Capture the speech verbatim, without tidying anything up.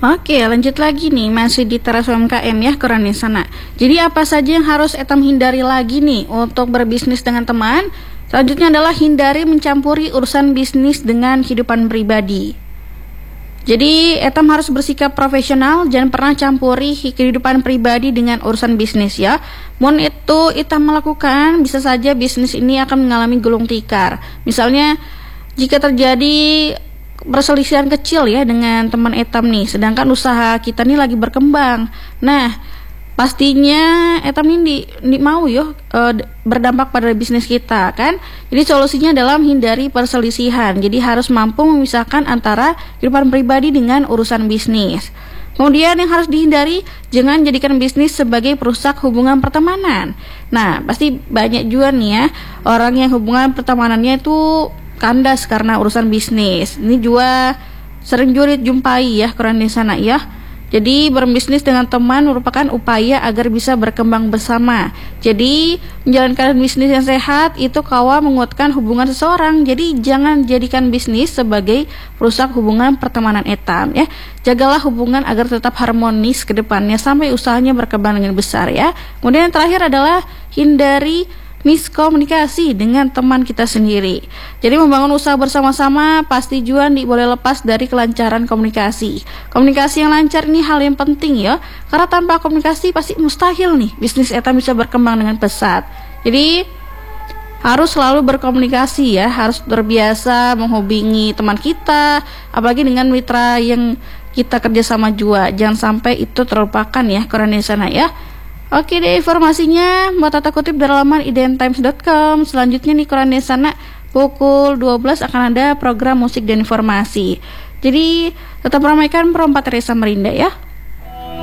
Oke, lanjut lagi nih, masih di teras U M K M ya, Quran di sana. Jadi apa saja yang harus Etam hindari lagi nih untuk berbisnis dengan teman? Selanjutnya adalah hindari mencampuri urusan bisnis dengan kehidupan pribadi. Jadi Etam harus bersikap profesional, jangan pernah campuri kehidupan pribadi dengan urusan bisnis ya. Mohon itu Etam melakukan, bisa saja bisnis ini akan mengalami gulung tikar. Misalnya jika terjadi perselisihan kecil ya dengan teman Etam nih, sedangkan usaha kita nih lagi berkembang. Nah, pastinya Etam ini di, di mau yo e, berdampak pada bisnis kita kan. Jadi solusinya adalah menghindari perselisihan. Jadi harus mampu memisahkan antara kehidupan pribadi dengan urusan bisnis. Kemudian yang harus dihindari, jangan jadikan bisnis sebagai perusak hubungan pertemanan. Nah, pasti banyak juga nih ya orang yang hubungan pertemanannya itu kandas karena urusan bisnis. Ini juga sering juga jumpai ya Quran di sana ya. Jadi berbisnis dengan teman merupakan upaya agar bisa berkembang bersama. Jadi menjalankan bisnis yang sehat itu kawa menguatkan hubungan seseorang. Jadi jangan jadikan bisnis sebagai perusak hubungan pertemanan Etam ya. Jagalah hubungan agar tetap harmonis ke depannya sampai usahanya berkembang dengan besar ya. Kemudian yang terakhir adalah hindari miskomunikasi dengan teman kita sendiri. Jadi membangun usaha bersama-sama pasti juga tidak boleh lepas dari kelancaran komunikasi. Komunikasi yang lancar ini hal yang penting ya, karena tanpa komunikasi pasti mustahil nih bisnis Etam bisa berkembang dengan pesat. Jadi harus selalu berkomunikasi ya, harus terbiasa menghubungi teman kita, apalagi dengan mitra yang kita kerjasama juga. Jangan sampai itu terlupakan ya Quran di sana ya. Oke deh, informasinya mau tata kutip dari laman idntimes dot com. Selanjutnya nih Quran di sana pukul dua belas akan ada program musik dan informasi. Jadi tetap ramaikan perempat Resa Merinda ya.